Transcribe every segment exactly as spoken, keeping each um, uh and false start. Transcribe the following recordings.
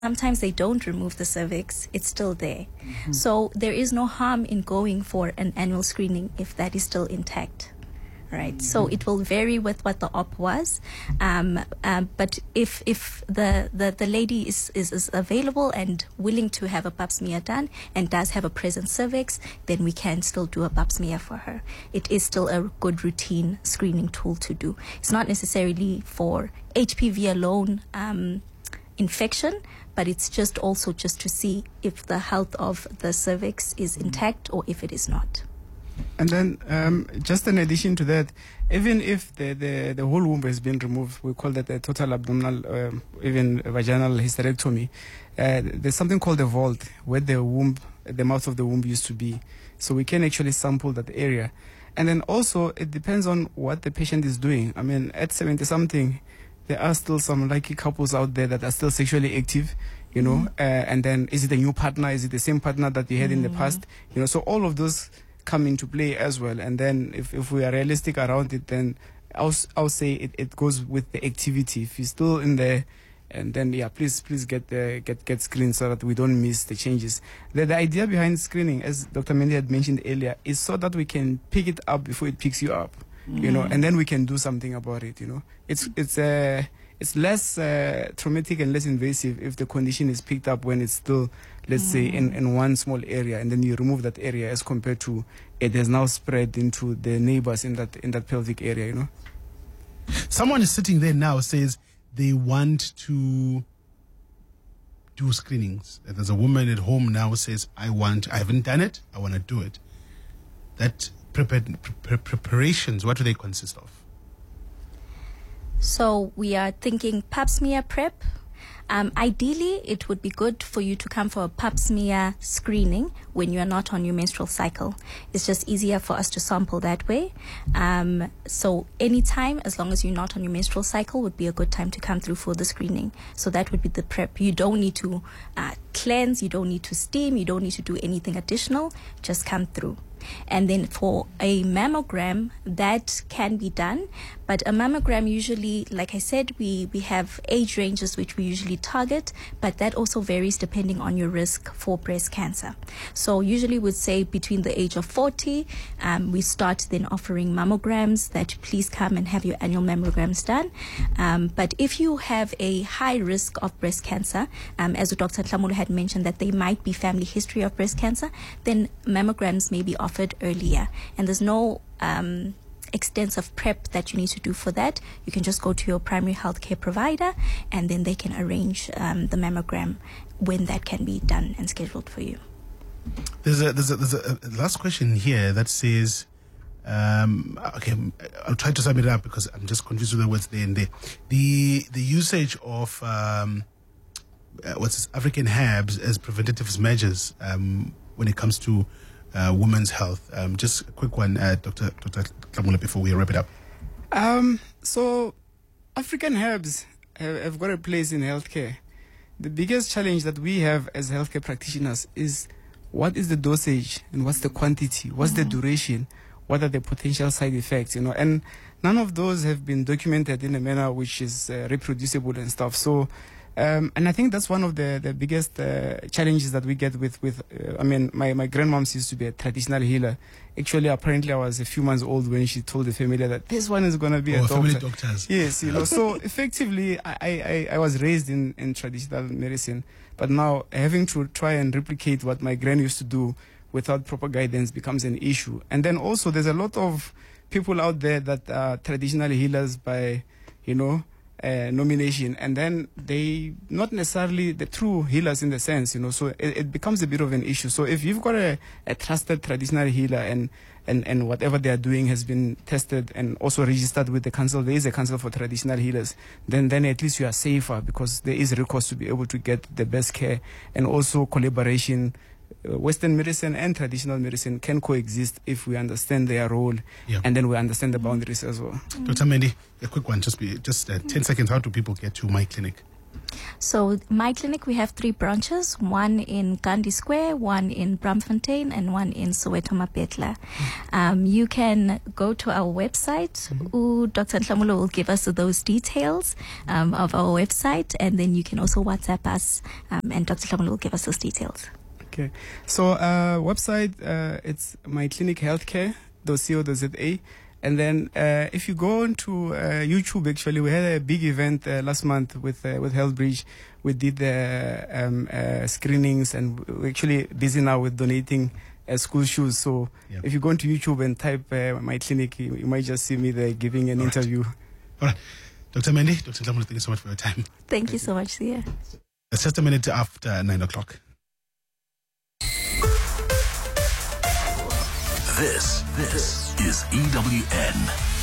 Sometimes they don't remove the cervix, it's still there. Mm-hmm. So there is no harm in going for an annual screening if that is still intact. Right, mm-hmm. So it will vary with what the op was, um, um, but if if the, the, the lady is, is, is available and willing to have a pap smear done and does have a present cervix, then we can still do a pap smear for her. It is still a good routine screening tool to do. It's not necessarily for H P V alone um, infection, but it's just also just to see if the health of the cervix is intact or if it is not. And then, um, just in addition to that, even if the, the, the whole womb has been removed, we call that a total abdominal, uh, even vaginal hysterectomy. Uh, there's something called a vault where the womb, the mouth of the womb used to be. So we can actually sample that area. And then also, it depends on what the patient is doing. I mean, at seventy something, there are still some lucky couples out there that are still sexually active, you know, mm. uh, and then is it a new partner? Is it the same partner that you had mm. in the past? You know, so all of those come into play as well. And then if, if we are realistic around it, then I'll, I'll say it, it goes with the activity. If you're still in there, and then yeah, please please get the, get get screened so that we don't miss the changes. The, the idea behind screening, as Doctor Mendy had mentioned earlier, is so that we can pick it up before it picks you up, mm. you know, and then we can do something about it. You know, it's it's uh, it's less uh, traumatic and less invasive if the condition is picked up when it's still, let's mm. say, in, in one small area, and then you remove that area as compared to it has now spread into the neighbors in that in that pelvic area, you know. Someone is sitting there now, says they want to do screenings. There's a woman at home now says, I want, I haven't done it, I want to do it. That prepared, pre- preparations, what do they consist of? So we are thinking pap smear prep. Um, ideally, it would be good for you to come for a pap smear screening when you are not on your menstrual cycle. It's just easier for us to sample that way. Um, so anytime, as long as you're not on your menstrual cycle, would be a good time to come through for the screening. So that would be the prep. You don't need to uh, cleanse, you don't need to steam, you don't need to do anything additional. Just come through. And then for a mammogram, that can be done. But a mammogram usually, like I said, we, we have age ranges which we usually target, but that also varies depending on your risk for breast cancer. So usually we'd say between the age of forty, um, we start then offering mammograms that please come and have your annual mammograms done. Um, but if you have a high risk of breast cancer, um, as Doctor Tlamulu had mentioned that there might be family history of breast cancer, then mammograms may be offered earlier. And there's no um, extensive prep that you need to do for that. You can just go to your primary healthcare provider and then they can arrange um, the mammogram when that can be done and scheduled for you. There's a, there's a, there's a last question here that says, um, okay, I'll try to sum it up because I'm just confused with the words there and there. The, the usage of um, uh, what's this, African herbs as preventative measures um, when it comes to Uh, women's health. Um, just a quick one, uh, Doctor Doctor Tlamulu, before we wrap it up. Um, so, African herbs have, have got a place in healthcare. The biggest challenge that we have as healthcare practitioners is what is the dosage and what's the quantity, what's mm-hmm. the duration, what are the potential side effects, you know, and none of those have been documented in a manner which is uh, reproducible and stuff. So, Um, and I think that's one of the, the biggest uh, challenges that we get with, with uh, I mean, my, my grandmom's used to be a traditional healer. Actually, apparently I was a few months old when she told the family that this one is going to be oh, a doctor. family doctors. Yes, you know, so effectively I, I, I was raised in, in traditional medicine, but now having to try and replicate what my grand used to do without proper guidance becomes an issue. And then also there's a lot of people out there that are traditional healers by, you know, Uh, nomination, and then they not necessarily the true healers in the sense, you know, so it, it becomes a bit of an issue. So if you've got a, a trusted traditional healer and, and, and whatever they are doing has been tested and also registered with the council, there is a council for traditional healers, then, then at least you are safer because there is recourse to be able to get the best care, and also collaboration. Western medicine and traditional medicine can coexist if we understand their role, yeah. and then we understand the boundaries as well. Mm. Doctor Mendy, a quick one, just be just uh, ten seconds. How do people get to my clinic? So my clinic, we have three branches, one in Gandhi Square, one in Braamfontein, and one in Soweto Mapetla. Mm-hmm. Um, you can go to our website. Mm-hmm. Ooh, Doctor Nhlamulo will give us those details um, of our website, and then you can also WhatsApp us, um, and Doctor Nhlamulo will give us those details. Okay. So uh, website, uh, it's my clinic healthcare dot co dot za. And then uh, if you go on to uh, YouTube, actually, we had a big event uh, last month with uh, with HealthBridge. We did the um, uh, screenings, and we're actually busy now with donating uh, school shoes. So yep. if you go onto YouTube and type uh, my clinic, you, you might just see me there giving an All interview. Right. All right. Doctor Mandy, Doctor Nhlamulo, thank you so much for your time. Thank, thank you so much, Sia. It's just a minute after nine o'clock. This, this is E W N.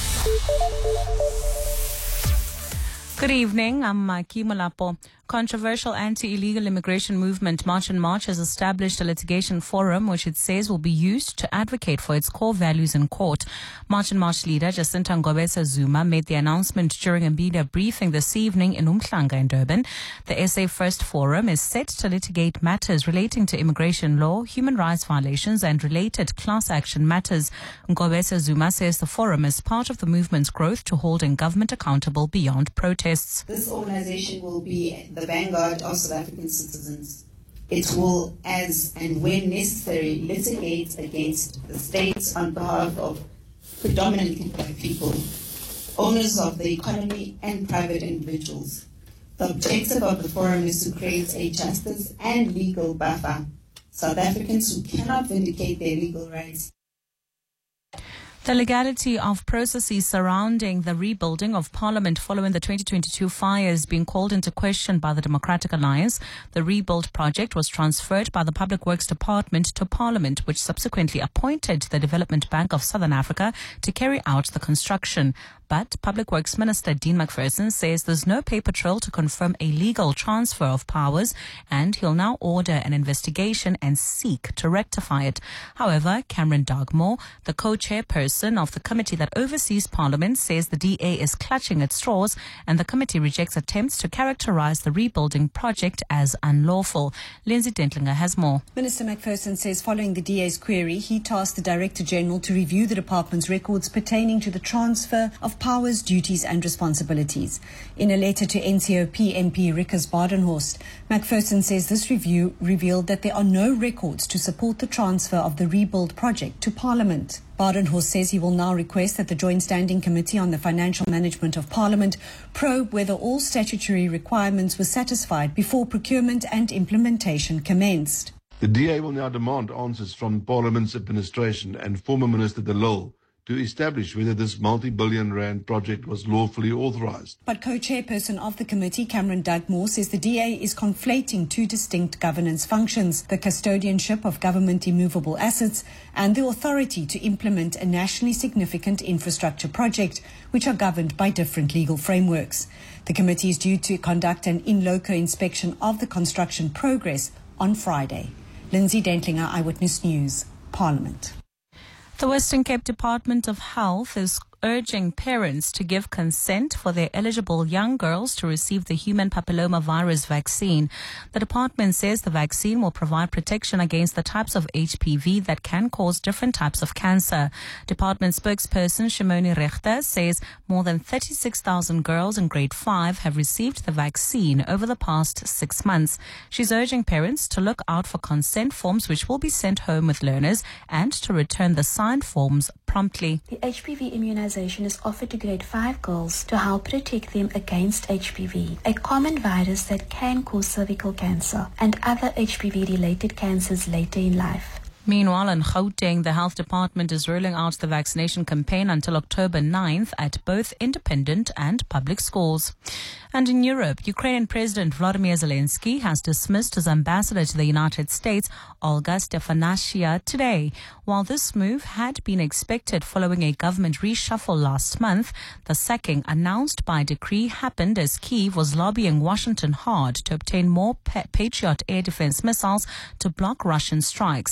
Good evening, I'm Maki Molapo. Controversial anti-illegal immigration movement March and March has established a litigation forum which it says will be used to advocate for its core values in court. March and March leader Jacinta Ngobesa Zuma made the announcement during a media briefing this evening in Umhlanga in Durban. The S A First Forum is set to litigate matters relating to immigration law, human rights violations and related class action matters. Ngobesa Zuma says the forum is part of the movement's growth to holding government accountable beyond protests. This organization will be the vanguard of South African citizens. It will, as and when necessary, litigate against the states on behalf of predominantly black people, owners of the economy and private individuals. The objective of the forum is to create a justice and legal buffer. South Africans who cannot vindicate their legal rights. The legality of processes surrounding the rebuilding of Parliament following the twenty twenty-two fires being called into question by the Democratic Alliance. The rebuild project was transferred by the Public Works Department to Parliament, which subsequently appointed the Development Bank of Southern Africa to carry out the construction. But Public Works Minister Dean McPherson says there's no paper trail to confirm a legal transfer of powers, and he'll now order an investigation and seek to rectify it. However, Cameron Dugmore, the co-chairperson of the committee that oversees Parliament, says the D A is clutching at straws, and the committee rejects attempts to characterize the rebuilding project as unlawful. Lindsay Dentlinger has more. Minister McPherson says following the D A's query, he tasked the Director General to review the department's records pertaining to the transfer of powers, duties and responsibilities. In a letter to N C O P M P Rickers Badenhorst, McPherson says this review revealed that there are no records to support the transfer of the rebuild project to Parliament. Badenhorst says he will now request that the Joint Standing Committee on the Financial Management of Parliament probe whether all statutory requirements were satisfied before procurement and implementation commenced. The D A will now demand answers from Parliament's administration and former Minister De Lille to establish whether this multi-billion rand project was lawfully authorized. But co-chairperson of the committee, Cameron Dugmore, says the D A is conflating two distinct governance functions, the custodianship of government immovable assets and the authority to implement a nationally significant infrastructure project, which are governed by different legal frameworks. The committee is due to conduct an in loco inspection of the construction progress on Friday. Lindsay Dentlinger, Eyewitness News, Parliament. The Western Cape Department of Health is urging parents to give consent for their eligible young girls to receive the human papillomavirus vaccine. The department says the vaccine will provide protection against the types of H P V that can cause different types of cancer. Department spokesperson Shimoni Rechter says more than thirty-six thousand girls in grade five have received the vaccine over the past six months. She's urging parents to look out for consent forms which will be sent home with learners and to return the signed forms promptly. The H P V immunization is offered to grade five girls to help protect them against H P V, a common virus that can cause cervical cancer and other H P V-related cancers later in life. Meanwhile, in Gauteng, the health department is rolling out the vaccination campaign until October ninth at both independent and public schools. And in Europe, Ukrainian President Volodymyr Zelensky has dismissed his ambassador to the United States, Olga Stefanashia, today. While this move had been expected following a government reshuffle last month, the sacking announced by decree happened as Kyiv was lobbying Washington hard to obtain more Patriot air defense missiles to block Russian strikes.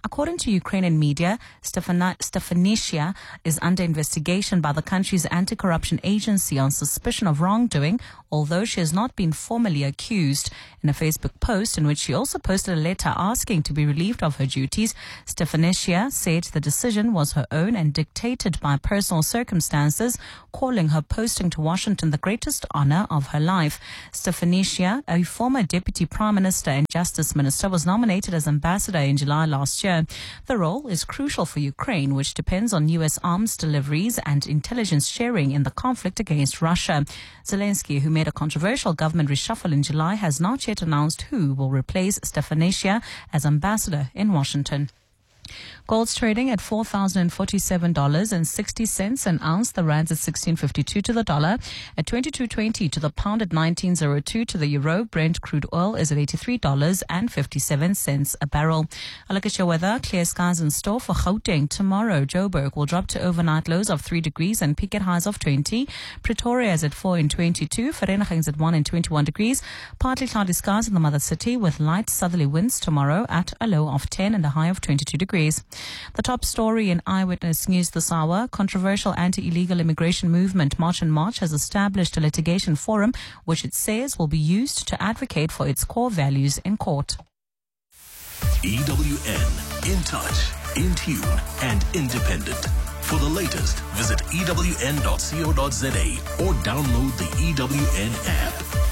According to Ukrainian media, Stefana- Stefanishyna is under investigation by the country's anti-corruption agency on suspicion of wrongdoing, although she has not been formally accused. In a Facebook post in which she also posted a letter asking to be relieved of her duties, Stefanishyna said the decision was her own and dictated by personal circumstances, calling her posting to Washington the greatest honor of her life. Stefanishyna, a former deputy prime minister and justice minister, was nominated as ambassador in July last year. The role is crucial for Ukraine, which depends on U S arms deliveries and intelligence sharing in the conflict against Russia. Zelensky, who made a controversial government reshuffle in July, has not yet announced who will replace Stefanishyna as ambassador in Washington. Gold's trading at four thousand forty-seven dollars and sixty cents an ounce. The rand's at sixteen fifty-two to the dollar, at twenty-two twenty to the pound, at nineteen oh two to the euro. Brent crude oil is at eighty-three dollars and fifty-seven cents a barrel. A look at your weather. Clear skies in store for Gauteng. Tomorrow, Joburg will drop to overnight lows of three degrees and peak at highs of twenty. Pretoria is at four and twenty-two. Vereeniging is at one and twenty-one degrees. Partly cloudy skies in the mother city with light southerly winds tomorrow at a low of ten and a high of twenty-two degrees. The top story in Eyewitness News this hour: controversial anti-illegal immigration movement March and March has established a litigation forum which it says will be used to advocate for its core values in court. E W N, in touch, in tune and independent. For the latest, visit E W N dot co dot za or download the E W N app.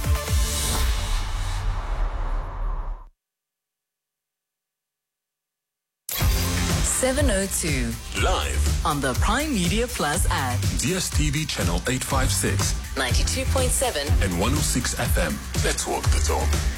seven oh two. Live on the Prime Media Plus app. D S T V channel eight fifty-six, ninety-two point seven and one oh six F M. Let's walk the talk.